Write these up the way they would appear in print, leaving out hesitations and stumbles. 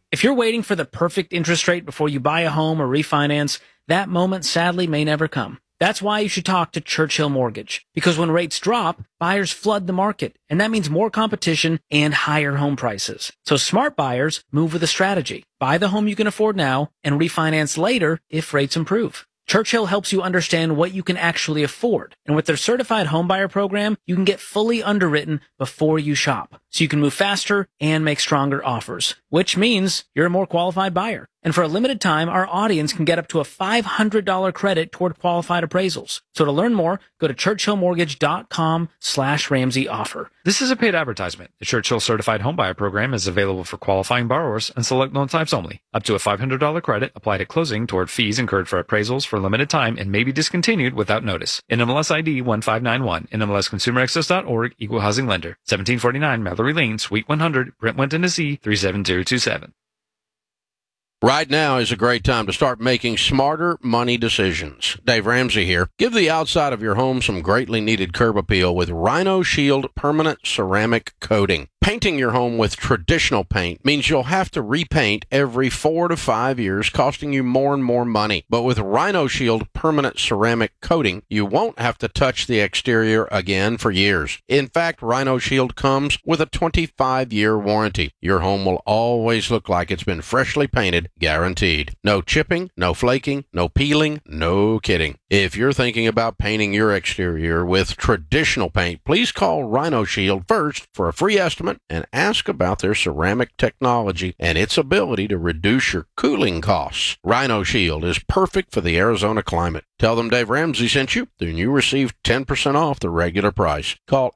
If you're waiting for the perfect interest rate before you buy a home or refinance, that moment sadly may never come. That's why you should talk to Churchill Mortgage. Because when rates drop, buyers flood the market, and that means more competition and higher home prices. So smart buyers move with a strategy. Buy the home you can afford now and refinance later if rates improve. Churchill helps you understand what you can actually afford. And with their certified homebuyer program, you can get fully underwritten before you shop. So you can move faster and make stronger offers, which means you're a more qualified buyer. And for a limited time, our audience can get up to a $500 credit toward qualified appraisals. So to learn more, go to churchillmortgage.com/Ramsey offer. This is a paid advertisement. The Churchill Certified Homebuyer Program is available for qualifying borrowers and select loan types only. Up to a $500 credit applied at closing toward fees incurred for appraisals for a limited time and may be discontinued without notice. NMLS ID 1591, NMLSConsumerAccess.org, Equal Housing Lender, 1749 Mallory Lane, Suite 100, Brentwood, Tennessee, 37027. Right now is a great time to start making smarter money decisions. Dave Ramsey here. Give the outside of your home some greatly needed curb appeal with Rhino Shield permanent ceramic coating. Painting your home with traditional paint means you'll have to repaint every 4 to 5 years, costing you more and more money. But with Rhino Shield permanent ceramic coating, you won't have to touch the exterior again for years. In fact, Rhino Shield comes with a 25-year warranty. Your home will always look like it's been freshly painted, guaranteed. No chipping, no flaking, no peeling, no kidding. If you're thinking about painting your exterior with traditional paint, please call Rhino Shield first for a free estimate and ask about their ceramic technology and its ability to reduce your cooling costs. Rhino Shield is perfect for the Arizona climate. Tell them Dave Ramsey sent you, then you receive 10% off the regular price. Call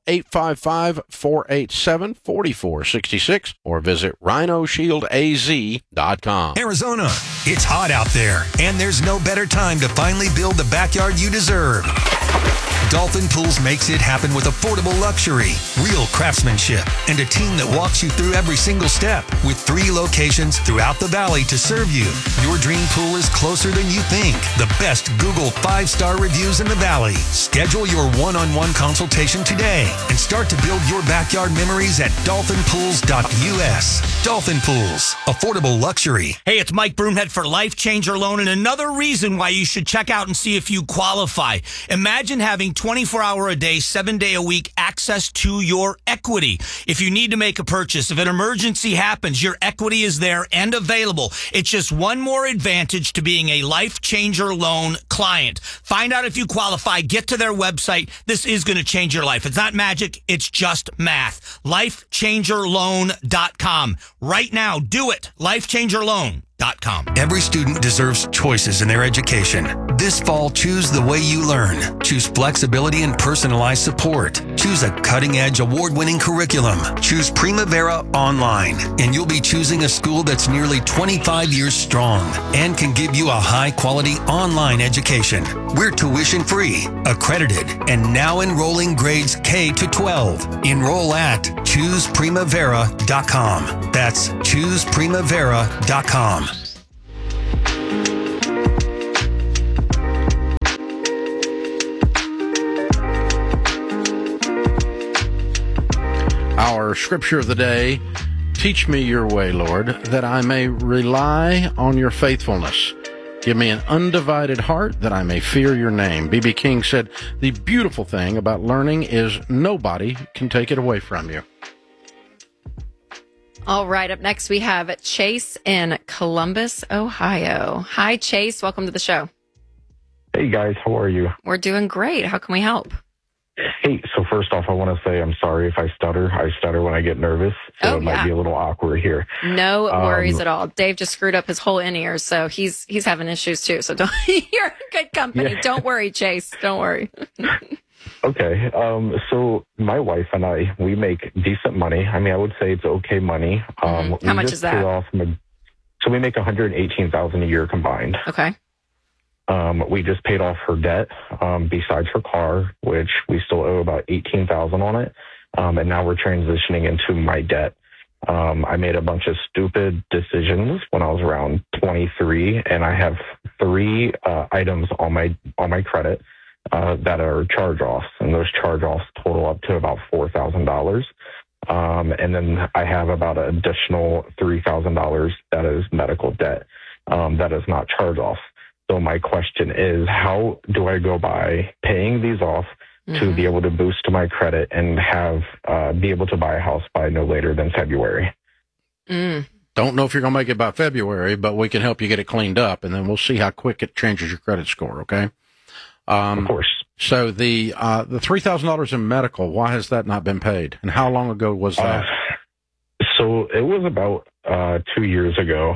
855-487-4466 or visit rhinoshieldaz.com. Arizona, it's hot out there, and there's no better time to finally build the backyard you deserve. Dolphin Pools makes it happen with affordable luxury, real craftsmanship, and a team that walks you through every single step with 3 locations throughout the valley to serve you. Your dream pool is closer than you think. The best Google 5-star reviews in the valley. Schedule your one-on-one consultation today and start to build your backyard memories at dolphinpools.us. Dolphin Pools, affordable luxury. Hey, it's Mike Broomhead for Life Changer Loan, and another reason why you should check out and see if you qualify. Imagine having 24-hour-a-day, 7-day-a-week access to your equity. If you need to make a purchase, if an emergency happens, your equity is there and available. It's just one more advantage to being a Life Changer Loan client. Find out if you qualify. Get to their website. This is going to change your life. It's not magic. It's just math. LifeChangerLoan.com. Right now, do it. LifeChangerLoan.com. Every student deserves choices in their education. This fall, choose the way you learn. Choose flexibility and personalized support. Choose a cutting-edge, award-winning curriculum. Choose Primavera Online, and you'll be choosing a school that's nearly 25 years strong and can give you a high-quality online education. We're tuition-free, accredited, and now enrolling grades K to 12. Enroll at ChoosePrimavera.com. That's ChoosePrimavera.com. Our scripture of the day, teach me your way, Lord, that I may rely on your faithfulness. Give me an undivided heart that I may fear your name. B.B. King said, the beautiful thing about learning is nobody can take it away from you. All right, up next we have Chase in Columbus, Ohio. Hi, Chase. Welcome to the show. Hey, guys. How are you? We're doing great. How can we help? Hey, so first off, I want to say I'm sorry if I stutter. I stutter when I get nervous, so it might be a little awkward here. No worries at all. Dave just screwed up his whole in-ears, so he's having issues too. So you're in good company. Yeah. Don't worry, Chase. Don't worry. Okay. So my wife and I, we make decent money. I mean, I would say it's okay money. How much is that? So we make $118,000 a year combined. Okay. We just paid off her debt, besides her car, which we still owe about $18,000 on it. And now we're transitioning into my debt. I made a bunch of stupid decisions when I was around 23, and I have 3 items on my credit that are charge-offs, and those charge-offs total up to about $4,000. And then I have about an additional $3,000 that is medical debt that is not charged off. So my question is, how do I go by paying these off to be able to boost my credit and be able to buy a house by no later than February? Don't know if you're going to make it by February, but we can help you get it cleaned up, and then we'll see how quick it changes your credit score, okay? Of course. So the $3,000 in medical, why has that not been paid? And how long ago was that? So it was about 2 years ago.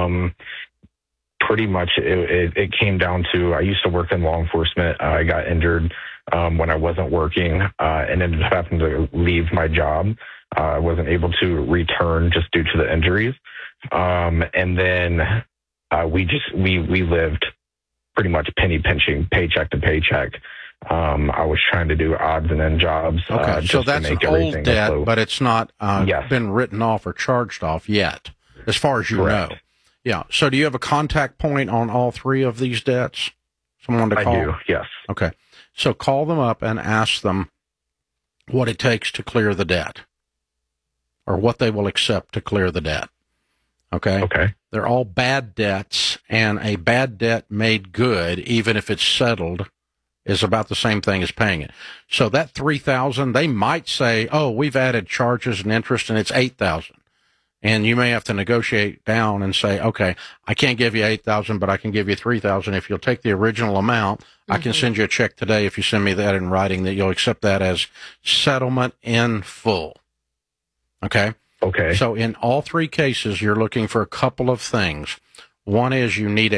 Pretty much it came down to, I used to work in law enforcement. I got injured when I wasn't working and ended up having to leave my job. I wasn't able to return just due to the injuries. And then we lived pretty much penny pinching, paycheck to paycheck. I was trying to do odds and end jobs. Okay, so that's an old debt, but it's not been written off or charged off yet, as far as you know. Yeah. So do you have a contact point on all three of these debts? Someone to call? I do, yes. Okay. So call them up and ask them what it takes to clear the debt, or what they will accept to clear the debt. Okay? Okay. They're all bad debts, and a bad debt made good, even if it's settled, is about the same thing as paying it. So that $3,000, they might say, oh, we've added charges and interest, and it's $8,000. And you may have to negotiate down and say, okay, I can't give you $8,000, but I can give you $3,000. If you'll take the original amount, I can send you a check today if you send me that in writing, that you'll accept that as settlement in full. Okay? Okay. So in all three cases, you're looking for a couple of things. One is you need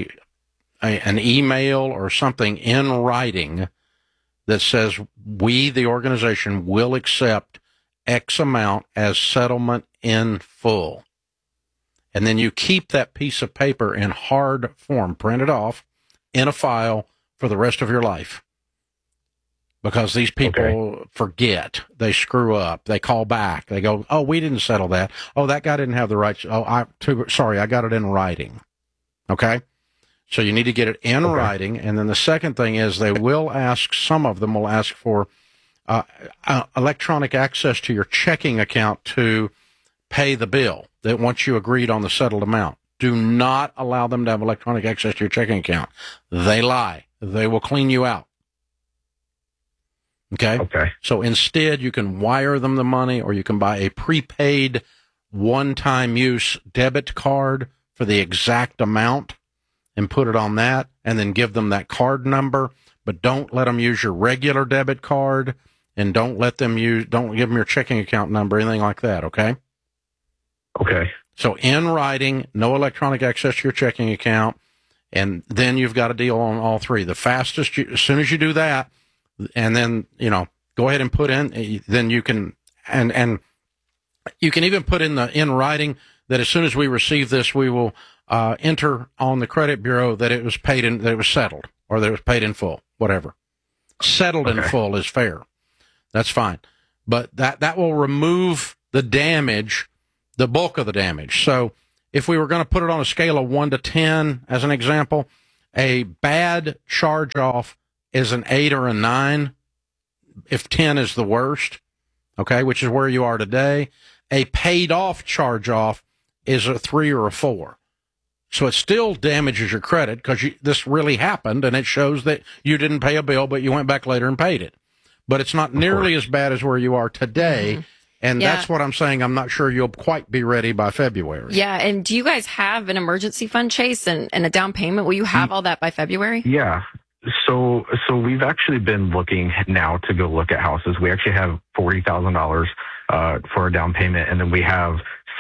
an email or something in writing that says, we, the organization, will accept X amount as settlement in full. And then you keep that piece of paper in hard form, print it off in a file for the rest of your life. Because these people forget, they screw up, they call back, they go, oh, we didn't settle that. Oh, that guy didn't have the rights. Oh, sorry, I got it in writing. Okay? So you need to get it in writing. And then the second thing is they will ask, some of them will ask for electronic access to your checking account to pay the bill that once you agreed on the settled amount. Do not allow them to have electronic access to your checking account. They lie. They will clean you out. Okay? Okay. So instead, you can wire them the money, or you can buy a prepaid one-time use debit card for the exact amount and put it on that, and then give them that card number. But don't let them use your regular debit card, and don't give them your checking account number, anything like that, okay? Okay. So in writing, no electronic access to your checking account, and then you've got a deal on all three. The fastest, as soon as you do that, and then, go ahead and put in, then you can, and you can even put in writing that as soon as we receive this, we will enter on the credit bureau that it was paid in, that it was settled, or that it was paid in full, whatever. Settled in full is fair. That's fine. But that will remove the damage, the bulk of the damage. So if we were going to put it on a scale of 1 to 10, as an example, a bad charge-off is an 8 or a 9, if 10 is the worst, okay, which is where you are today. A paid-off charge-off is a 3 or a 4. So it still damages your credit because this really happened, and it shows that you didn't pay a bill, but you went back later and paid it. But it's not nearly as bad as where you are today, and that's what I'm saying. I'm not sure you'll quite be ready by February. Yeah, and do you guys have an emergency fund, Chase, and a down payment? Will you have all that by February? Yeah. So we've actually been looking now to go look at houses. We actually have $40,000 for a down payment, and then we have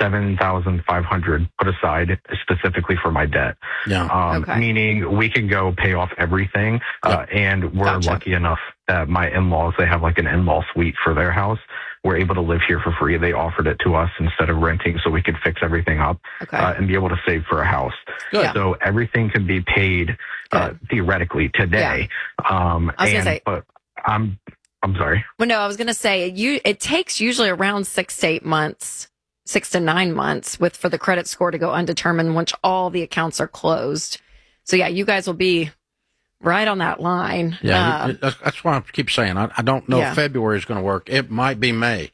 $7,500 put aside specifically for my debt. Yeah. Meaning we can go pay off everything. And we're lucky enough that my in-laws, they have like an in-law suite for their house. We're able to live here for free. They offered it to us instead of renting so we could fix everything up and be able to save for a house. Good. So everything can be paid theoretically today. But I'm sorry. Well, no, I was going to say it takes usually around 6 to 8 months, 6 to 9 months for the credit score to go undetermined once all the accounts are closed. So yeah, you guys will be right on that line. Yeah, that's why I keep saying I don't know if February is going to work. It might be May,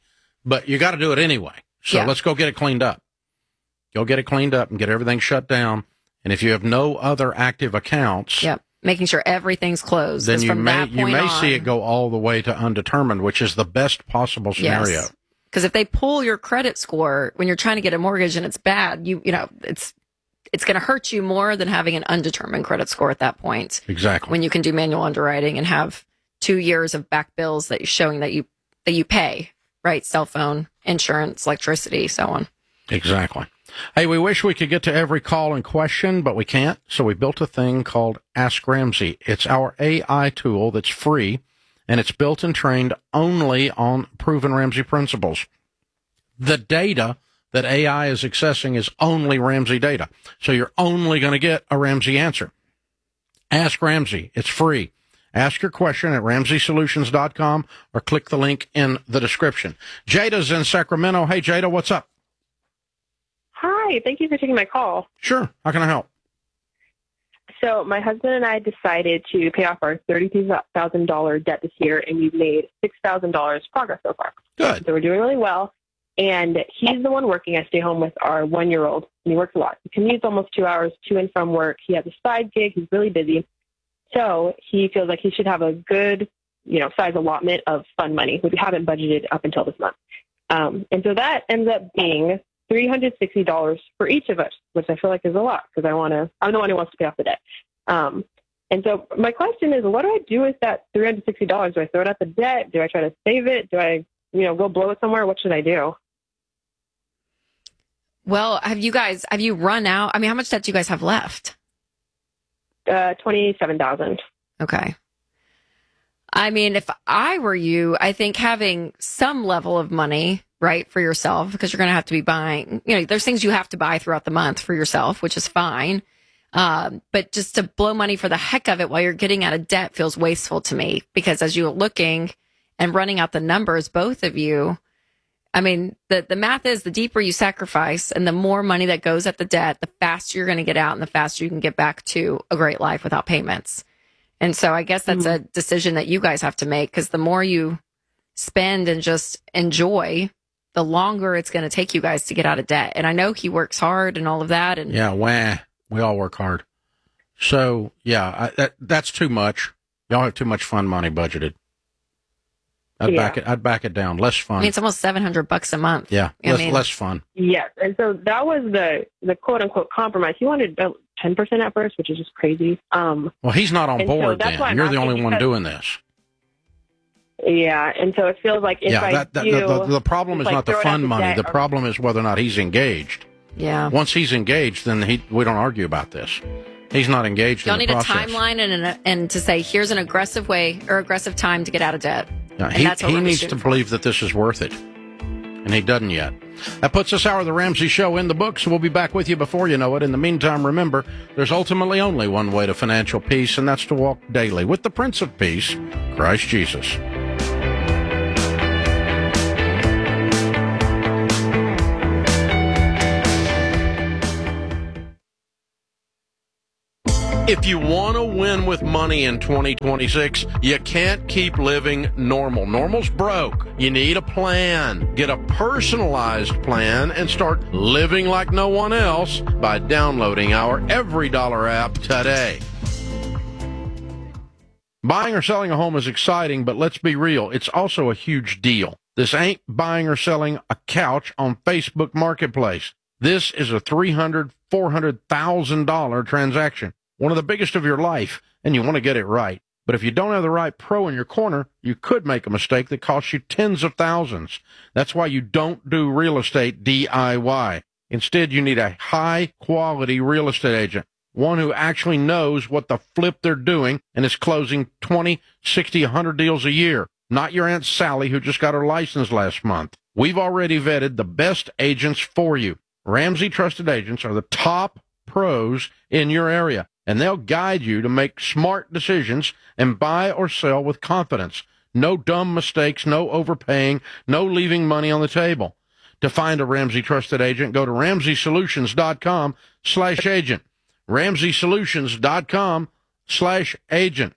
but you got to do it anyway. So let's go get it cleaned up. Go get it cleaned up and get everything shut down. And if you have no other active accounts, making sure everything's closed. Then you may see it go all the way to undetermined, which is the best possible scenario. Because if they pull your credit score when you're trying to get a mortgage and it's bad, you know it's going to hurt you more than having an undetermined credit score at that point. Exactly. When you can do manual underwriting and have 2 years of back bills that you're showing that you pay, right? Cell phone, insurance, electricity, so on. Exactly. Hey, we wish we could get to every call and question, but we can't. So we built a thing called Ask Ramsey. It's our AI tool that's free, and it's built and trained only on proven Ramsey principles. The data that AI is accessing is only Ramsey data. So you're only going to get a Ramsey answer. Ask Ramsey. It's free. Ask your question at RamseySolutions.com or click the link in the description. Jada's in Sacramento. Hey, Jada, what's up? Hi, thank you for taking my call. Sure. How can I help? So my husband and I decided to pay off our $32,000 debt this year, and we've made $6,000 progress so far. Good. So we're doing really well. And he's the one working. I stay home with our 1-year-old, and he works a lot. He commutes almost 2 hours to and from work. He has a side gig. He's really busy. So he feels like he should have a good, size allotment of fund money, which we haven't budgeted up until this month. And so that ends up being $360 for each of us, which I feel like is a lot because I'm the one who wants to pay off the debt. And so my question is, what do I do with that $360? Do I throw it at the debt? Do I try to save it? Do I, go blow it somewhere? What should I do? Well, have you run out? I mean, how much debt do you guys have left? $27,000. Okay. I mean, if I were you, I think having some level of money, right, for yourself, because you're going to have to be buying, there's things you have to buy throughout the month for yourself, which is fine. But just to blow money for the heck of it while you're getting out of debt feels wasteful to me, because as you're looking and running out the numbers, both of you, I mean, the math is the deeper you sacrifice and the more money that goes at the debt, the faster you're going to get out and the faster you can get back to a great life without payments. And so I guess that's a decision that you guys have to make, because the more you spend and just enjoy, the longer it's going to take you guys to get out of debt. And I know he works hard and all of that. And we all work hard. So, that's too much. Y'all have too much fun money budgeted. I'd back it down. Less fun. I mean, it's almost $700 a month. Yeah, less fun. Yes, and so that was the quote unquote compromise. He wanted 10% at first, which is just crazy. Well, he's not on board. So then you're the only one doing this. Yeah, and so it feels like the problem is not the fun money. The problem is whether or not he's engaged. Yeah. Once he's engaged, then we don't argue about this. He's not engaged. Y'all in the process. Need a timeline and to say here's an aggressive way or aggressive time to get out of debt. He needs to believe that this is worth it, and he doesn't yet. That puts this hour of the Ramsey Show in the books. We'll be back with you before you know it. In the meantime, remember, there's ultimately only one way to financial peace, and that's to walk daily with the Prince of Peace, Christ Jesus. If you want to win with money in 2026, you can't keep living normal. Normal's broke. You need a plan. Get a personalized plan and start living like no one else by downloading our Every Dollar app today. Buying or selling a home is exciting, but let's be real, it's also a huge deal. This ain't buying or selling a couch on Facebook Marketplace. This is a $300,000, $400,000 transaction. One of the biggest of your life, and you want to get it right. But if you don't have the right pro in your corner, you could make a mistake that costs you tens of thousands. That's why you don't do real estate DIY. Instead, you need a high-quality real estate agent, one who actually knows what the flip they're doing and is closing 20, 60, 100 deals a year. Not your Aunt Sally, who just got her license last month. We've already vetted the best agents for you. Ramsey Trusted Agents are the top pros in your area, and they'll guide you to make smart decisions and buy or sell with confidence. No dumb mistakes, no overpaying, no leaving money on the table. To find a Ramsey Trusted Agent, go to RamseySolutions.com/agent. RamseySolutions.com/agent.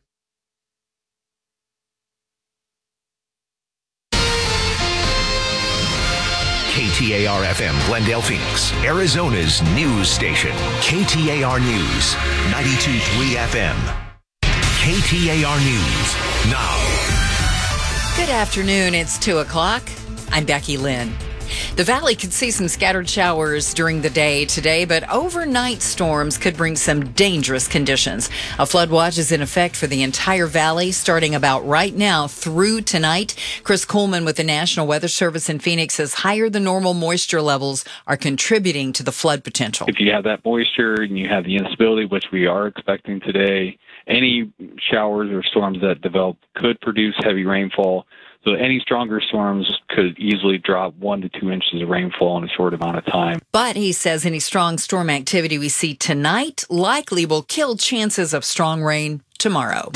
KTAR-FM, Glendale, Phoenix, Arizona's news station. KTAR News, 92.3 FM. KTAR News, now. Good afternoon. It's 2 o'clock. I'm Becky Lynn. The valley could see some scattered showers during the day today, but overnight storms could bring some dangerous conditions. A flood watch is in effect for the entire valley starting about right now through tonight. Chris Coleman with the National Weather Service in Phoenix says higher than normal moisture levels are contributing to the flood potential. If you have that moisture and you have the instability, which we are expecting today, any showers or storms that develop could produce heavy rainfall. So any stronger storms could easily drop 1 to 2 inches of rainfall in a short amount of time. But he says any strong storm activity we see tonight likely will kill chances of strong rain tomorrow.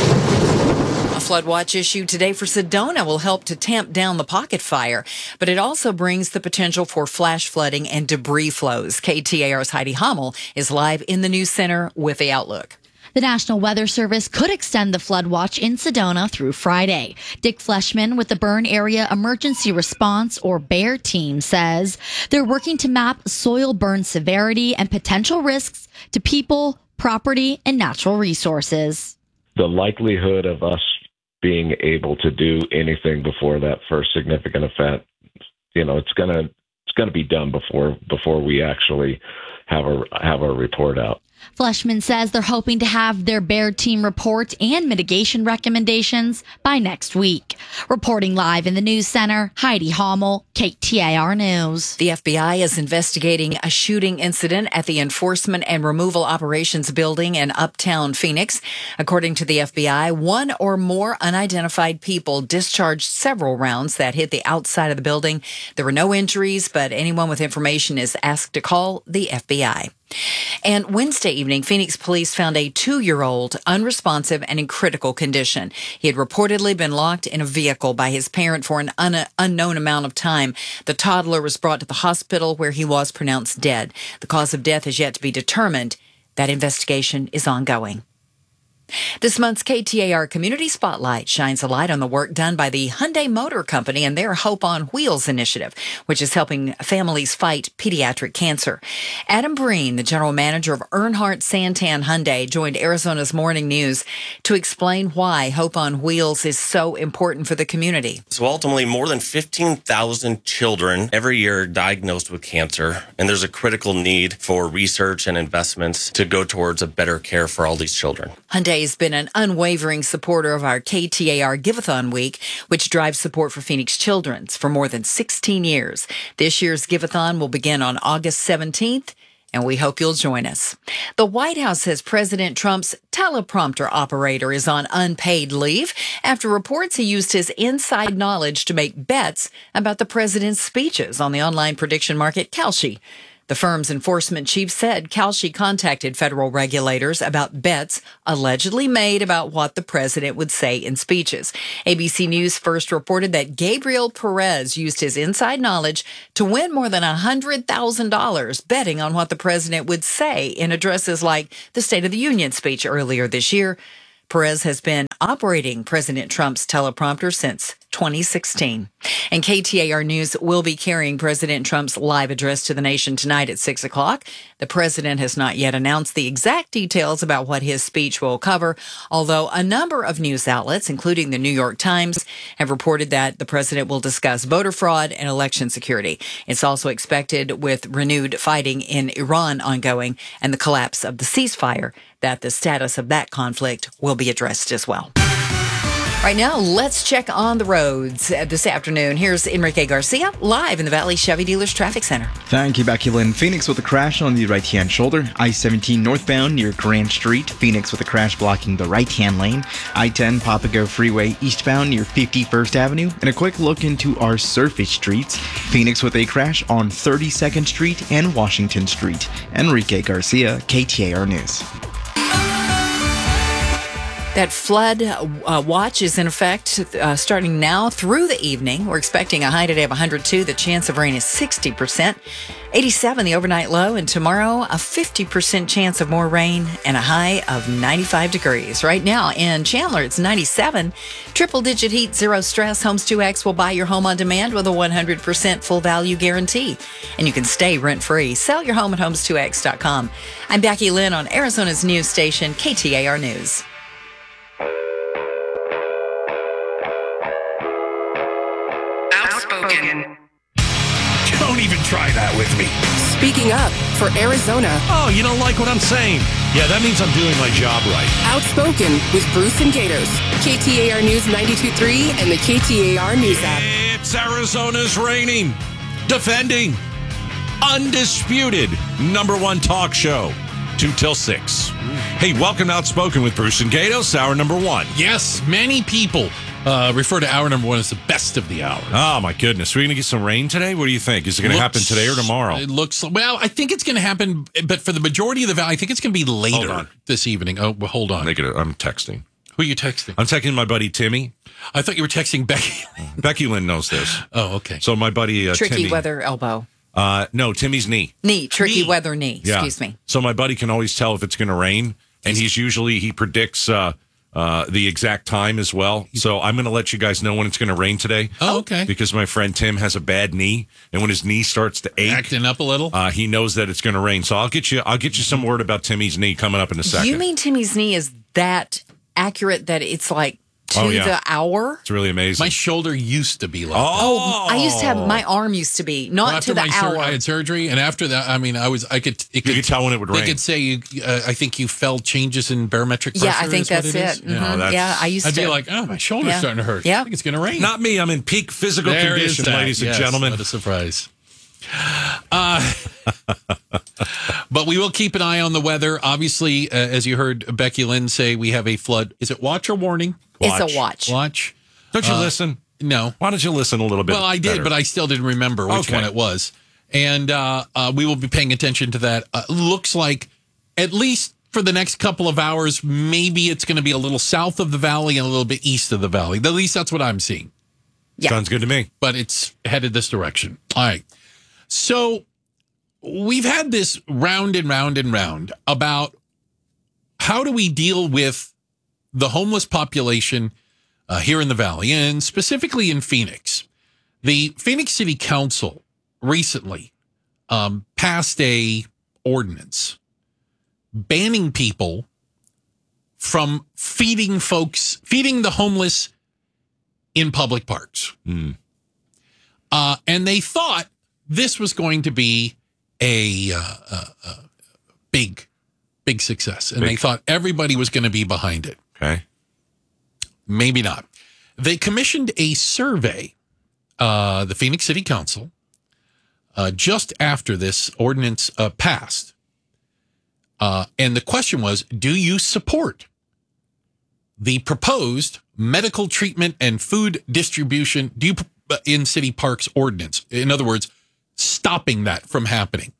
A flood watch issued today for Sedona will help to tamp down the pocket fire, but it also brings the potential for flash flooding and debris flows. KTAR's Heidi Hommel is live in the news center with the outlook. The National Weather Service could extend the flood watch in Sedona through Friday. Dick Fleshman with the Burn Area Emergency Response, or BEAR team, says they're working to map soil burn severity and potential risks to people, property, and natural resources. The likelihood of us being able to do anything before that first significant event, it's gonna be done before we actually have a report out. Fleshman says they're hoping to have their BEAR team report and mitigation recommendations by next week. Reporting live in the news center, Heidi Hommel, KTAR News. The FBI is investigating a shooting incident at the Enforcement and Removal Operations Building in Uptown Phoenix. According to the FBI, one or more unidentified people discharged several rounds that hit the outside of the building. There were no injuries, but anyone with information is asked to call the FBI. And Wednesday evening, Phoenix police found a 2-year-old unresponsive and in critical condition. He had reportedly been locked in a vehicle by his parent for an unknown amount of time. The toddler was brought to the hospital where he was pronounced dead. The cause of death is yet to be determined. That investigation is ongoing. This month's KTAR Community Spotlight shines a light on the work done by the Hyundai Motor Company and their Hope on Wheels initiative, which is helping families fight pediatric cancer. Adam Breen, the general manager of Earnhardt Santan Hyundai, joined Arizona's Morning News to explain why Hope on Wheels is so important for the community. So ultimately, more than 15,000 children every year are diagnosed with cancer, and there's a critical need for research and investments to go towards a better care for all these children. Hyundai has been an unwavering supporter of our KTAR Giveathon Week, which drives support for Phoenix Children's for more than 16 years. This year's Giveathon will begin on August 17th, and we hope you'll join us. The White House says President Trump's teleprompter operator is on unpaid leave after reports he used his inside knowledge to make bets about the president's speeches on the online prediction market Kalshi. The firm's enforcement chief said Kalshi contacted federal regulators about bets allegedly made about what the president would say in speeches. ABC News first reported that Gabriel Perez used his inside knowledge to win more than $100,000 betting on what the president would say in addresses like the State of the Union speech earlier this year. Perez has been operating President Trump's teleprompter since 2016. And KTAR News will be carrying President Trump's live address to the nation tonight at 6 o'clock. The president has not yet announced the exact details about what his speech will cover, although a number of news outlets, including the New York Times, have reported that the president will discuss voter fraud and election security. It's also expected, with renewed fighting in Iran ongoing and the collapse of the ceasefire, that the status of that conflict will be addressed as well. Right now, let's check on the roads this afternoon. Here's Enrique Garcia, live in the Valley Chevy Dealers Traffic Center. Thank you, Becky Lynn. Phoenix with a crash on the right-hand shoulder. I-17 northbound near Grand Street. Phoenix with a crash blocking the right-hand lane. I-10 Papago Freeway eastbound near 51st Avenue. And a quick look into our surface streets. Phoenix with a crash on 32nd Street and Washington Street. Enrique Garcia, KTAR News. That flood watch is in effect starting now through the evening. We're expecting a high today of 102. The chance of rain is 60%. 87 the overnight low, and tomorrow a 50% chance of more rain and a high of 95 degrees. Right now in Chandler, it's 97. Triple-digit heat, zero stress. Homes 2X will buy your home on demand with a 100% full value guarantee. And you can stay rent-free. Sell your home at homes2x.com. I'm Becky Lynn on Arizona's news station, KTAR News. Outspoken. Don't even try that with me. Speaking up for Arizona. Oh, you don't like what I'm saying? Yeah, that means I'm doing my job right. Outspoken with Bruce and Gatos. KTAR News 92.3 and the KTAR News app. It's Arizona's reigning, defending, undisputed #1 talk show. 2 till 6. Hey, welcome to Outspoken with Bruce and Gatos, hour number 1. Yes, many people refer to hour number 1 as the best of the hour. Oh, my goodness. We're going to get some rain today? What do you think? Is it going to happen today or tomorrow? It looks, well, I think it's going to happen, but for the majority of the valley, I think it's going to be later this evening. Oh, well, hold on. I'm texting. Who are you texting? I'm texting my buddy Timmy. I thought you were texting Becky. Becky Lynn knows this. Oh, okay. So my buddy Tricky Timmy, weather elbow. No, Timmy's knee. Tricky weather knee. Yeah. Excuse me. So my buddy can always tell if it's going to rain, and he predicts the exact time as well. So I'm going to let you guys know when it's going to rain today. Oh, okay. Because my friend Tim has a bad knee, and when his knee starts to ache, acting up a little, he knows that it's going to rain. So I'll get you some word about Timmy's knee coming up in a second. You mean Timmy's knee is that accurate that it's like to the hour? It's really amazing. My shoulder used to be like that. I used to have, my arm used to be, not to the hour. I had surgery, and after that, I mean, you could tell when it would rain. They could say, I think you felt changes in barometric pressure. Yeah, I think that's it. Mm-hmm. Yeah, I'd be like, oh, my shoulder's starting to hurt. Yeah. I think it's going to rain. Not me. I'm in peak physical condition, ladies and gentlemen. What a surprise. But we will keep an eye on the weather. Obviously, as you heard Becky Lynn say, we have a flood. Is it watch or warning? It's a watch. Watch. Don't you listen? No. Why don't you listen a little bit? Well, I did, better? but I still didn't remember which one it was. And we will be paying attention to that. Looks like at least for the next couple of hours, maybe it's going to be a little south of the valley and a little bit east of the valley. At least that's what I'm seeing. Yeah. Sounds good to me. But it's headed this direction. All right. So we've had this round and round and round about how do we deal with the homeless population here in the valley, and specifically in Phoenix. The Phoenix City Council recently passed a ordinance banning people from feeding the homeless in public parks. And they thought this was going to be a big success. And they thought everybody was going to be behind it. Okay. Maybe not. They commissioned a survey, the Phoenix City Council, just after this ordinance passed. And the question was, do you support the proposed medical treatment and food distribution in city parks ordinance? In other words, stopping that from happening.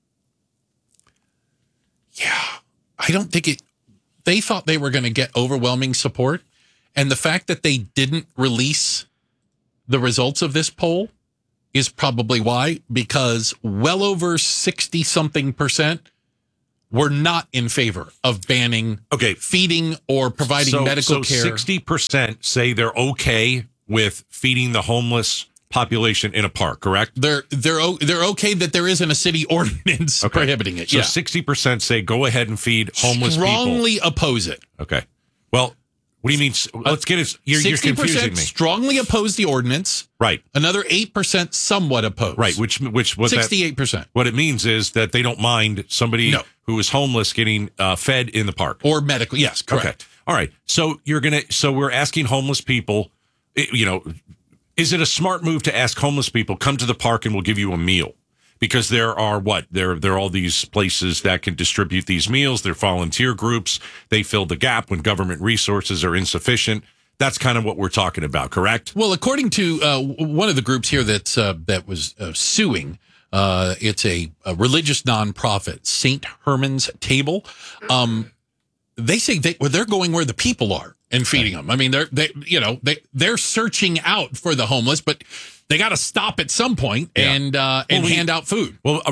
Yeah, I don't think they thought they were going to get overwhelming support. And the fact that they didn't release the results of this poll is probably why, because well over 60-something% were not in favor of banning feeding or providing medical care. 60% say they're okay with feeding the homeless population in a park, correct? They're okay that there isn't a city ordinance prohibiting it. So 60% say go ahead and feed homeless people. Strongly oppose it. Okay. Well, what do you mean? Let's get it. You're confusing me. 60% strongly oppose the ordinance. Right. Another 8% somewhat oppose. Right. Which was 68%. What it means is that they don't mind somebody who is homeless getting fed in the park or medical. Yes, correct. Okay. All right. So we're asking homeless people. Is it a smart move to ask homeless people come to the park and we'll give you a meal? Because there are there are all these places that can distribute these meals. They're volunteer groups. They fill the gap when government resources are insufficient. That's kind of what we're talking about, correct? Well, according to one of the groups here that was suing, it's a religious nonprofit, St. Herman's Table. They say they're going where the people are and feeding them. I mean, they're searching out for the homeless, but they got to stop at some point and hand out food. Well, right.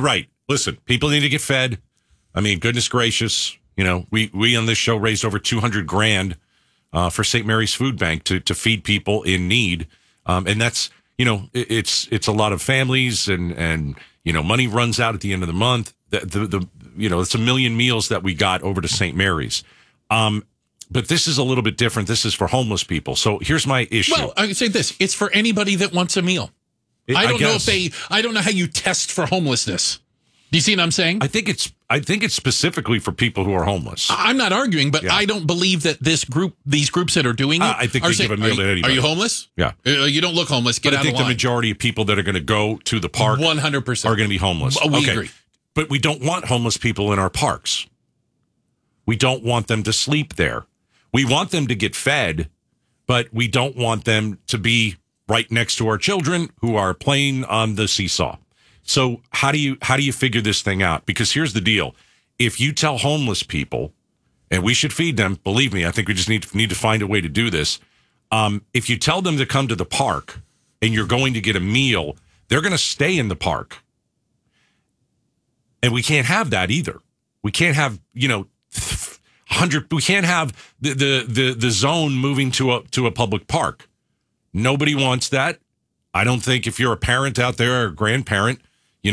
listen, people need to get fed. I mean, goodness gracious, we on this show raised over $200,000 for St. Mary's Food Bank to feed people in need, and that's it's a lot of families, and money runs out at the end of the month. It's 1 million meals that we got over to St. Mary's. But this is a little bit different. This is for homeless people. So here's my issue. Well, I can say this: it's for anybody that wants a meal. I don't know how you test for homelessness. Do you see what I'm saying? I think it's specifically for people who are homeless. I'm not arguing, but I don't believe that these groups that are doing it. I think they give a meal to anybody. Are you homeless? Yeah. You don't look homeless. Get out of line. I think the majority of people that are going to go to the park 100% are going to be homeless. We agree. But we don't want homeless people in our parks. We don't want them to sleep there. We want them to get fed, but we don't want them to be right next to our children who are playing on the seesaw. So how do you figure this thing out? Because here's the deal. If you tell homeless people, and we should feed them, believe me, I think we just need to find a way to do this. If you tell them to come to the park and you're going to get a meal, they're going to stay in the park. And we can't have that either. We can't have, 100. We can't have the zone moving to a public park. Nobody wants that. I don't think if you're a parent out there or a grandparent,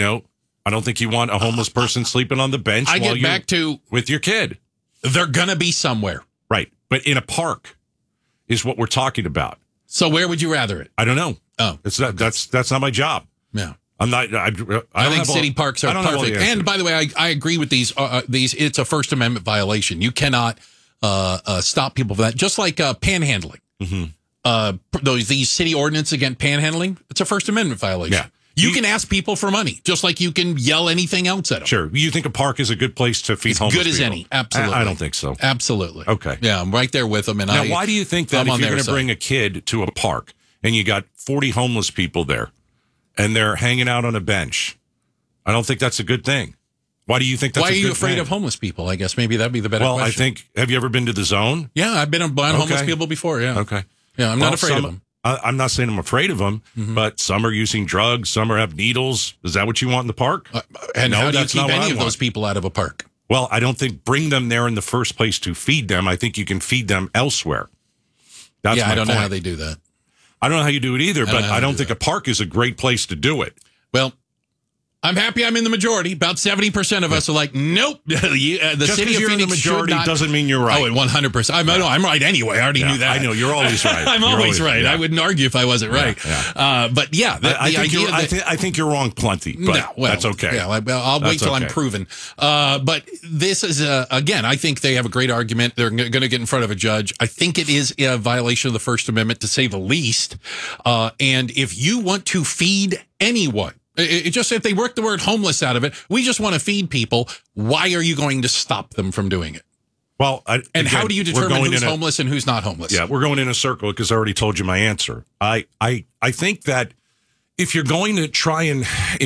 I don't think you want a homeless person sleeping on the bench with your kid. They're going to be somewhere. Right. But in a park is what we're talking about. So where would you rather it? I don't know. Oh. That's not my job. Yeah. I'm not. I think city parks are perfect. And by the way, I agree with these. It's a First Amendment violation. You cannot stop people for that. Just like panhandling. Mm-hmm. These city ordinance against panhandling. It's a First Amendment violation. Yeah. You can ask people for money, just like you can yell anything else at them. Sure. You think a park is a good place to feed homeless people? As good as any. Absolutely. I don't think so. Absolutely. Okay. Yeah, I'm right there with them. And now, why do you think that if you're going to bring a kid to a park and you got 40 homeless people there and they're hanging out on a bench, I don't think that's a good thing. Why do you think that's a good thing? Why are you afraid of homeless people? I guess maybe that'd be the better question. Well, I think, have you ever been to the zone? Yeah, I've been around homeless people before, yeah. Okay. Yeah, I'm not afraid of them. I'm not saying I'm afraid of them, but some are using drugs, some are have needles. Is that what you want in the park? And how do you keep any of those people out of a park? Well, I don't think bring them there in the first place to feed them. I think you can feed them elsewhere. That's I don't know how they do that. I don't know how you do it either, but I don't think a park is a great place to do it. Well, I'm happy I'm in the majority. About 70% of us are like, nope. The Just city of you're Phoenix in the majority doesn't mean you're right. Oh, 100%. I'm right anyway. I already knew that. I know. You're always right. I'm always right. Yeah. I wouldn't argue if I wasn't right. Yeah. But yeah, I think you're wrong plenty, but that's okay. Yeah, I'll wait till I'm proven. But this is, again, I think they have a great argument. They're going to get in front of a judge. I think it is a violation of the First Amendment, to say the least. And if you want to feed anyone, it just, if they work the word homeless out of it, we just want to feed people. Why are you going to stop them from doing it? Well, how do you determine who's homeless and who's not homeless? Yeah, we're going in a circle because I already told you my answer. I think that if you're going to try and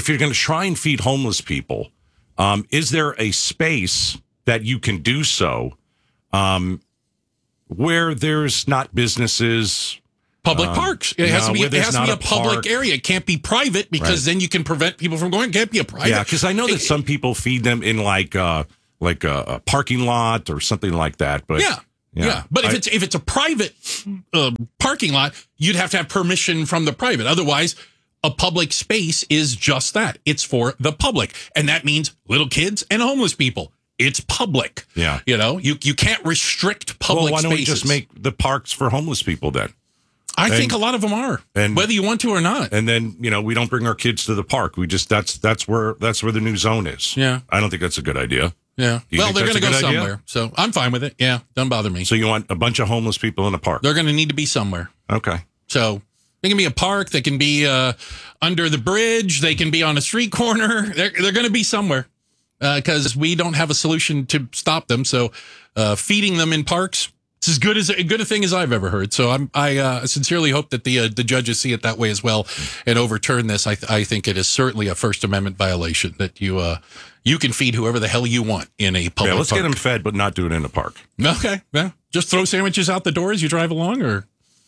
feed homeless people, is there a space that you can do so, where there's not businesses? Public parks. It has to be a public area. It can't be private, because then you can prevent people from going. It can't be a private. Yeah, because I know that some people feed them in like a parking lot or something like that. But yeah. But if it's a private parking lot, you'd have to have permission from the private. Otherwise, a public space is just that. It's for the public, and that means little kids and homeless people. It's public. Yeah. You can't restrict public spaces. Why don't we just make the parks for homeless people then? I think a lot of them are, whether you want to or not. And then, we don't bring our kids to the park. We just, that's where the new zone is. Yeah. I don't think that's a good idea. Yeah. Well, they're going to go somewhere. So I'm fine with it. Yeah. Doesn't bother me. So you want a bunch of homeless people in a park? They're going to need to be somewhere. Okay. So they can be a park. They can be under the bridge. They can be on a street corner. They're going to be somewhere, because we don't have a solution to stop them. So feeding them in parks, it's as good a thing as I've ever heard. So I sincerely hope that the judges see it that way as well and overturn this. I think it is certainly a First Amendment violation that you can feed whoever the hell you want in a public park. Let's get them fed, but not do it in the park. Okay. Yeah. Just throw sandwiches out the door as you drive along, or?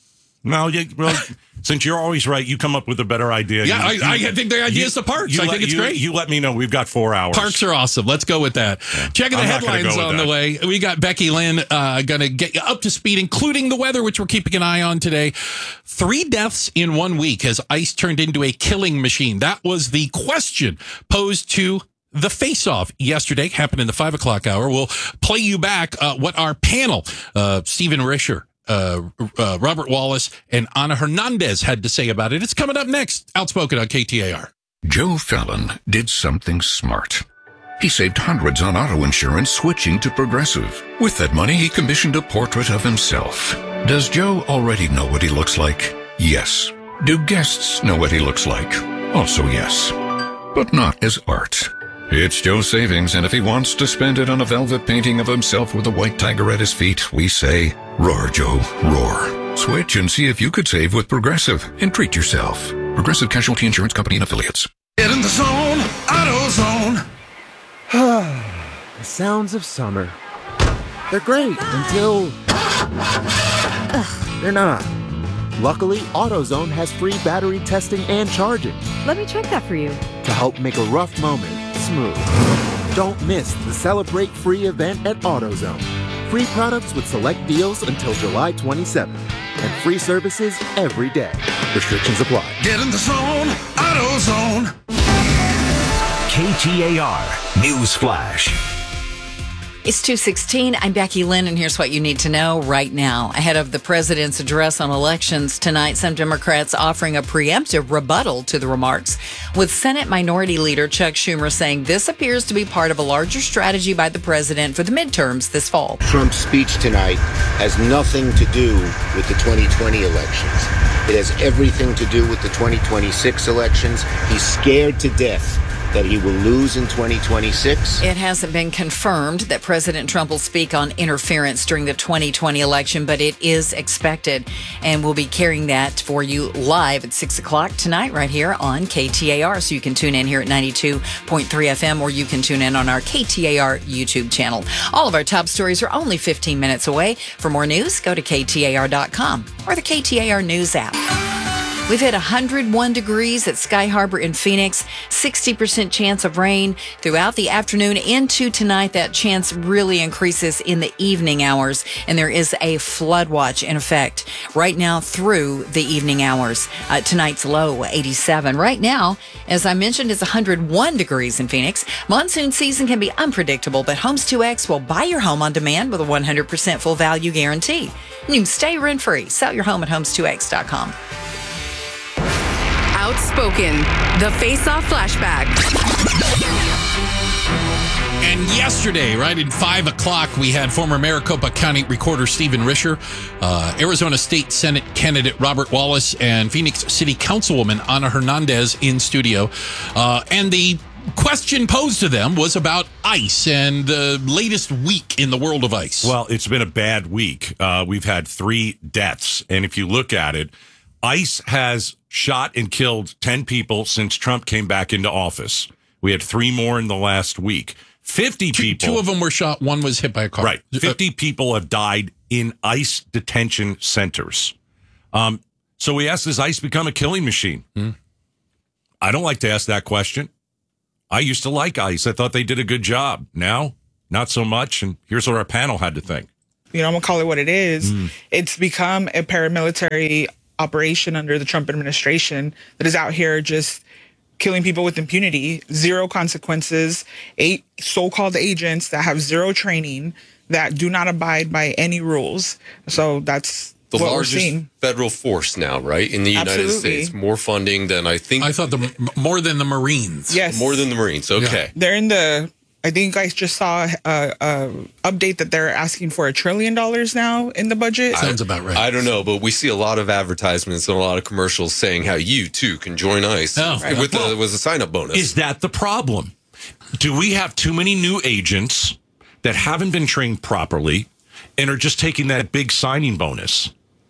Well, since you're always right, you come up with a better idea. Yeah, I think the idea is the parks. I think it's great. You let me know. We've got 4 hours. Parks are awesome. Let's go with that. Yeah. Checking the headlines on the way. We got Becky Lynn going to get you up to speed, including the weather, which we're keeping an eye on today. 3 deaths in 1 week as ice turned into a killing machine. That was the question posed to the Face-Off yesterday. Happened in the 5 o'clock hour. We'll play you back what our panel, Stephen Risher, Robert Wallace, and Ana Hernandez had to say about it. It's coming up next. Outspoken on KTAR. Joe Fallon did something smart. He saved hundreds on auto insurance switching to Progressive. With that money, he commissioned a portrait of himself. Does Joe already know what he looks like? Yes. Do guests know what he looks like? Also yes. But not as art. It's Joe's savings, and if he wants to spend it on a velvet painting of himself with a white tiger at his feet, we say, roar, Joe, roar. Switch and see if you could save with Progressive and treat yourself. Progressive Casualty Insurance Company and Affiliates. Get in the zone, AutoZone. The sounds of summer. They're great until they're not. Luckily, AutoZone has free battery testing and charging. Let me check that for you. To help make a rough moment smooth. Don't miss the Celebrate Free event at AutoZone. Free products with select deals until July 27th. And free services every day. Restrictions apply. Get in the zone, AutoZone. KTAR News Flash. It's 2:16. I'm Becky Lynn, and here's what you need to know right now. Ahead of the president's address on elections tonight, some Democrats offering a preemptive rebuttal to the remarks, with Senate Minority Leader Chuck Schumer saying this appears to be part of a larger strategy by the president for the midterms this fall. Trump's speech tonight has nothing to do with the 2020 elections. It has everything to do with the 2026 elections. He's scared to death that he will lose in 2026? It hasn't been confirmed that President Trump will speak on interference during the 2020 election, but it is expected. And we'll be carrying that for you live at 6 o'clock tonight right here on KTAR. So you can tune in here at 92.3 FM, or you can tune in on our KTAR YouTube channel. All of our top stories are only 15 minutes away. For more news, go to KTAR.com or the KTAR News app. We've hit 101 degrees at Sky Harbor in Phoenix, 60% chance of rain throughout the afternoon into tonight. That chance really increases in the evening hours, and there is a flood watch in effect right now through the evening hours. Tonight's low, 87. Right now, as I mentioned, it's 101 degrees in Phoenix. Monsoon season can be unpredictable, but Homes 2X will buy your home on demand with a 100% full value guarantee. You can stay rent-free. Sell your home at homes2x.com. Outspoken, the Face-Off Flashback. And yesterday, right at 5 o'clock, we had former Maricopa County Recorder Stephen Risher, Arizona State Senate candidate Robert Wallace, and Phoenix City Councilwoman Ana Hernandez in studio. And the question posed to them was about ice and the latest week in the world of ice. Well, it's been a bad week. We've had 3 deaths. And if you look at it, ice has shot and killed 10 people since Trump came back into office. We had 3 more in the last week. 50 people. 2 of them were shot. 1 was hit by a car. Right. 50 people have died in ice detention centers. So we asked, does ice become a killing machine? I don't like to ask that question. I used to like ice. I thought they did a good job. Now, not so much. And here's what our panel had to think. I'm going to call it what it is. It's become a paramilitary operation under the Trump administration that is out here just killing people with impunity, 0 consequences, 8 so-called agents that have 0 training, that do not abide by any rules. So that's the what largest we're seeing. Federal force now, right? In the United States. More funding than I think. I thought more than the Marines. Yes. More than the Marines. Okay. Yeah. They're in the, I think I just saw a update that they're asking for $1 trillion now in the budget. Sounds about right. I don't know, but we see a lot of advertisements and a lot of commercials saying how you too can join ICE with a sign-up bonus. Is that the problem? Do we have too many new agents that haven't been trained properly and are just taking that big signing bonus?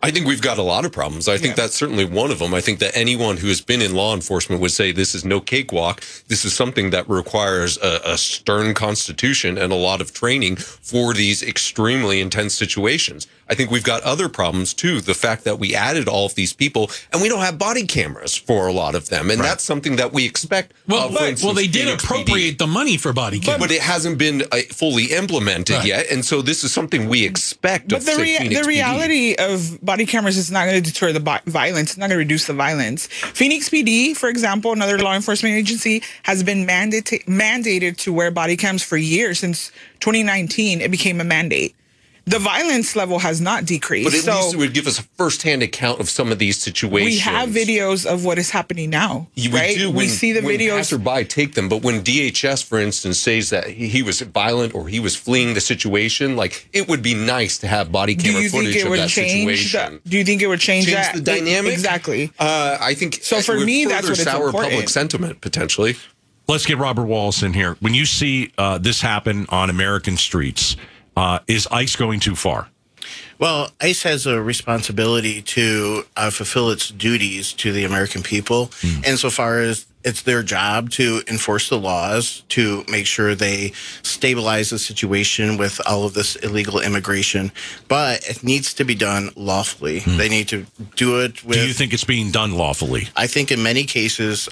I think we've got a lot of problems. I think that's certainly one of them. I think that anyone who has been in law enforcement would say this is no cakewalk. This is something that requires a stern constitution and a lot of training for these extremely intense situations. I think we've got other problems, too. The fact that we added all of these people and we don't have body cameras for a lot of them. And that's something that we expect. Well, they did appropriate the money for body cameras. But it hasn't been fully implemented yet. And so this is something we expect of Phoenix the reality of body cameras is not going to deter the violence. It's not going to reduce the violence. Phoenix PD, for example, another law enforcement agency, has been mandated to wear body cams for years. Since 2019, it became a mandate. The violence level has not decreased. But at least it would give us a firsthand account of some of these situations. We have videos of what is happening now, right? We see the videos. When passerby take them, but when DHS, for instance, says that he was violent or he was fleeing the situation, like, it would be nice to have body camera footage of that situation. Do you think it would change the dynamic? Exactly. I think so. For me, that's what it's sour important. Public sentiment, potentially. Let's get Robert Wallace in here. When you see this happen on American streets, is ICE going too far? Well, ICE has a responsibility to fulfill its duties to the American people, insofar as it's their job to enforce the laws, to make sure they stabilize the situation with all of this illegal immigration. But it needs to be done lawfully. They need to do it with... Do you think it's being done lawfully? I think in many cases,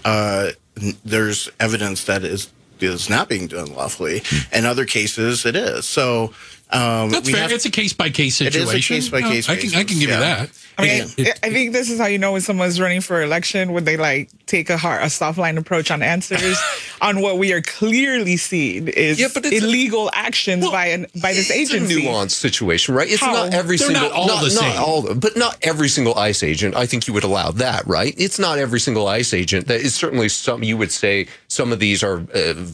there's evidence that is not being done lawfully. In other cases, it is. So that's fair. It's a case-by-case situation. It is a case-by-case basis. I can give you that. I mean, I think this is how you know when someone's running for election, when they like take a soft line approach on answers on what we are clearly seeing is illegal actions by this agency. It's a nuanced situation, right? It's not every single, not all the same. But not every single ICE agent. I think you would allow that, right? It's not every single ICE agent. That is certainly some. You would say some of these are.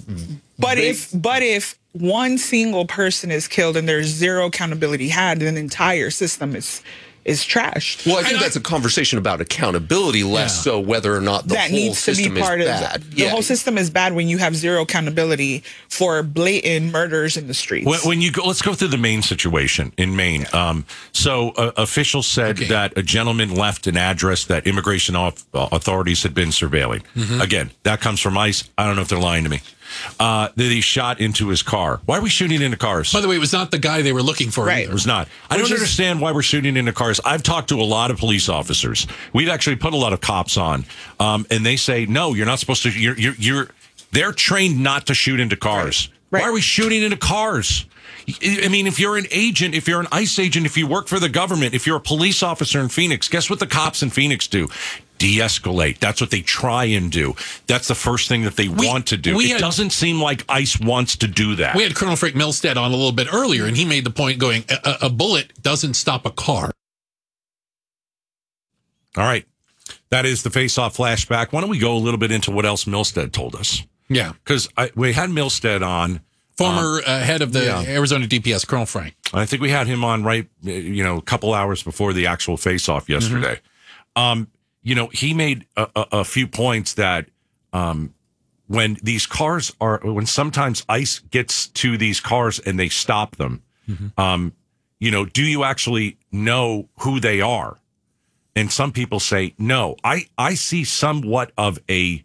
But if one single person is killed and there's zero accountability had, then the entire system is trashed. Well, I think that's a conversation about accountability, less so whether or not the whole system is bad. The whole system is bad when you have zero accountability for blatant murders in the streets. When you go, let's go through the Maine situation in Maine. So officials said that a gentleman left an address that immigration authorities had been surveilling. Again, that comes from ICE. I don't know if they're lying to me. That he shot into his car. Why are we shooting into cars? By the way, it was not the guy they were looking for. Right. Either. It was not. I don't understand why we're shooting into cars. I've talked to a lot of police officers. We've actually put a lot of cops on, and they say, no, you're not supposed to. They're trained not to shoot into cars. Right. Why are we shooting into cars? I mean, if you're an agent, if you're an ICE agent, if you work for the government, if you're a police officer in Phoenix, guess what the cops in Phoenix do? De-escalate. That's what they try and do. That's the first thing that they want to do. It doesn't seem like ICE wants to do that. We had Colonel Frank Milstead on a little bit earlier, and he made the point going, a bullet doesn't stop a car. All right. That is the face-off flashback. Why don't we go a little bit into what else Milstead told us? Yeah. Because we had Milstead on. Former head of the Arizona DPS, Colonel Frank. I think we had him on a couple hours before the actual face-off yesterday. He made a few points that when sometimes ICE gets to these cars and they stop them, do you actually know who they are? And some people say, no. I see somewhat of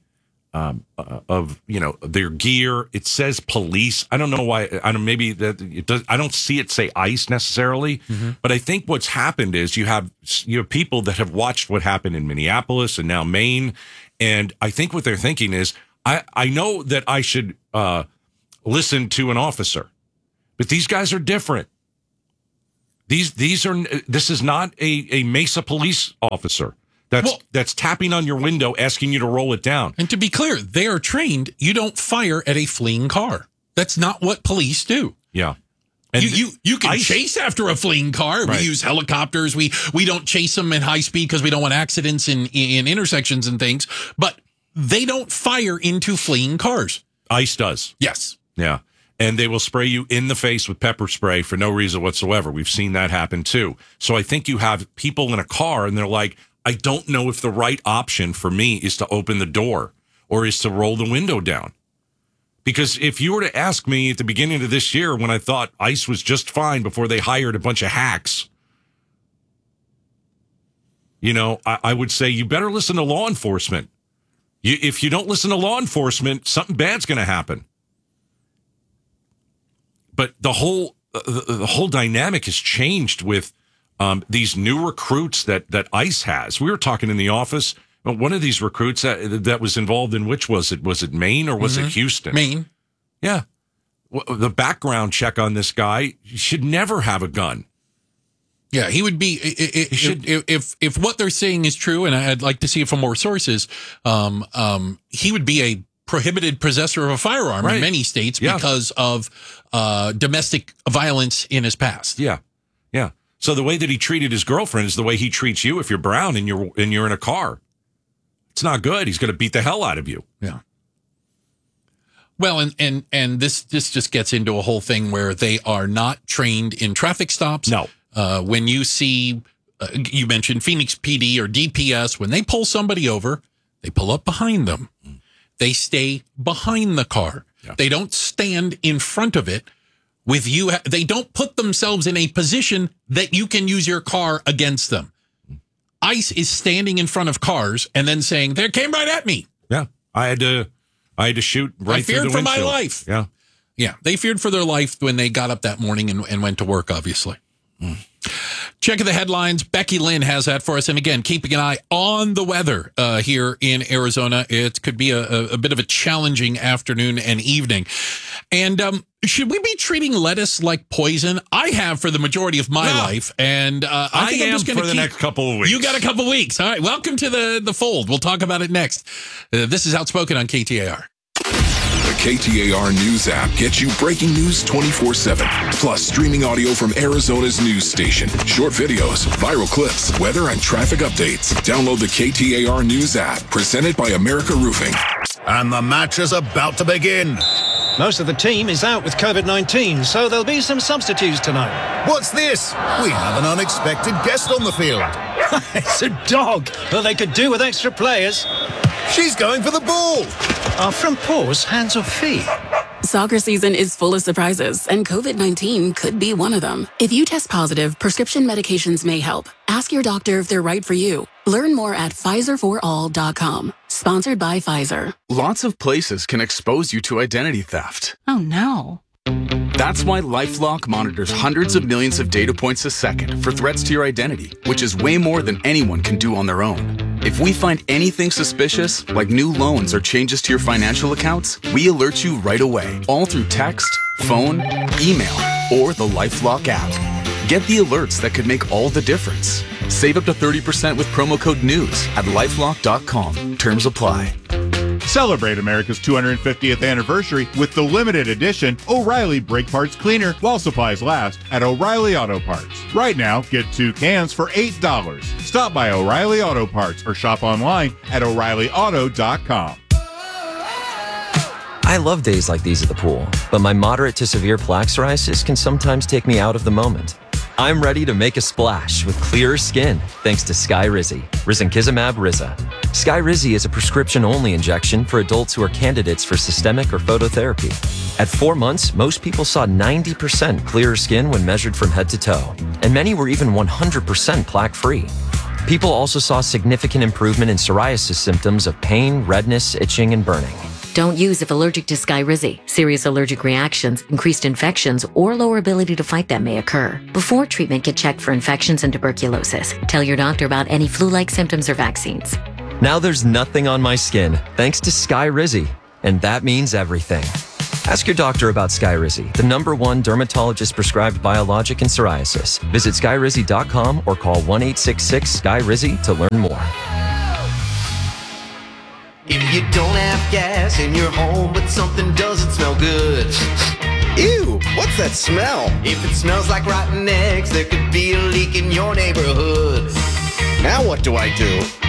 their gear. It says police. I don't know why. Maybe that it does. I don't see it say ICE necessarily, but I think what's happened is you have people that have watched what happened in Minneapolis and now Maine, and I think what they're thinking is, I know that I should listen to an officer, but these guys are different. This is not a Mesa police officer. That's tapping on your window, asking you to roll it down. And to be clear, they are trained. You don't fire at a fleeing car. That's not what police do. Yeah. And you can chase after a fleeing car. Right. We use helicopters. We don't chase them at high speed because we don't want accidents in intersections and things. But they don't fire into fleeing cars. ICE does. Yes. Yeah. And they will spray you in the face with pepper spray for no reason whatsoever. We've seen that happen too. So I think you have people in a car and they're like, I don't know if the right option for me is to open the door or is to roll the window down. Because if you were to ask me at the beginning of this year when I thought ICE was just fine before they hired a bunch of hacks, I would say you better listen to law enforcement. If you don't listen to law enforcement, something bad's going to happen. But the whole dynamic has changed with these new recruits that ICE has. We were talking in the office. One of these recruits that was involved in which was it? Was it Maine or was it Houston? Maine. Yeah. The background check on this guy, he should never have a gun. Yeah, he would be. If what they're saying is true, and I'd like to see it from more sources, he would be a prohibited possessor of a firearm in many states because of domestic violence in his past. Yeah. So the way that he treated his girlfriend is the way he treats you if you're brown and you're in a car. It's not good. He's going to beat the hell out of you. Yeah. Well, and this just gets into a whole thing where they are not trained in traffic stops. No. When you see, you mentioned Phoenix PD or DPS, when they pull somebody over, they pull up behind them. They stay behind the car. Yeah. They don't stand in front of it with you. They don't put themselves in a position that you can use your car against them. ICE is standing in front of cars and then saying, they came right at me. Yeah. I had to shoot right through the windshield. I feared for my life. Yeah. Yeah. They feared for their life when they got up that morning and went to work, obviously. Checking the headlines. Becky Lynn has that for us. And again, keeping an eye on the weather here in Arizona. It could be a bit of a challenging afternoon and evening. And should we be treating lettuce like poison? I have for the majority of my life. And I think I'm just going to for the next couple of weeks. You got a couple of weeks. All right. Welcome to the fold. We'll talk about it next. This is Outspoken on KTAR. The KTAR News app gets you breaking news 24/7. Plus streaming audio from Arizona's news station, short videos, viral clips, weather, and traffic updates. Download the KTAR News app, presented by America Roofing. And the match is about to begin. Most of the team is out with COVID-19, so there'll be some substitutes tonight. What's this? We have an unexpected guest on the field. It's a dog. Well, they could do with extra players. She's going for the ball. Are front paws hands or feet? Soccer season is full of surprises, and COVID-19 could be one of them. If you test positive, prescription medications may help. Ask your doctor if they're right for you. Learn more at PfizerForAll.com. Sponsored by Pfizer. Lots of places can expose you to identity theft. Oh, no. That's why LifeLock monitors hundreds of millions of data points a second for threats to your identity, which is way more than anyone can do on their own. If we find anything suspicious, like new loans or changes to your financial accounts, we alert you right away, all through text, phone, email, or the LifeLock app. Get the alerts that could make all the difference. Save up to 30% with promo code NEWS at LifeLock.com. Terms apply. Celebrate America's 250th anniversary with the limited edition O'Reilly Brake Parts Cleaner while supplies last at O'Reilly Auto Parts. Right now, get 2 cans for $8. Stop by O'Reilly Auto Parts or shop online at O'ReillyAuto.com. I love days like these at the pool, but my moderate to severe plaque psoriasis can sometimes take me out of the moment. I'm ready to make a splash with clearer skin thanks to Skyrizi, risankizumab Riza. Skyrizi is a prescription-only injection for adults who are candidates for systemic or phototherapy. At 4 months, most people saw 90% clearer skin when measured from head to toe, and many were even 100% plaque-free. People also saw significant improvement in psoriasis symptoms of pain, redness, itching, and burning. Don't use if allergic to Skyrizi. Serious allergic reactions, increased infections, or lower ability to fight them may occur. Before treatment, get checked for infections and tuberculosis. Tell your doctor about any flu-like symptoms or vaccines. Now there's nothing on my skin thanks to Skyrizi, and that means everything. Ask your doctor about Skyrizi, the #1 dermatologist-prescribed biologic in psoriasis. Visit Skyrizi.com or call 1-866-SKY-RIZI to learn more. If you don't have gas in your home, but something doesn't smell good. Ew, what's that smell? If it smells like rotten eggs, there could be a leak in your neighborhood. Now what do I do?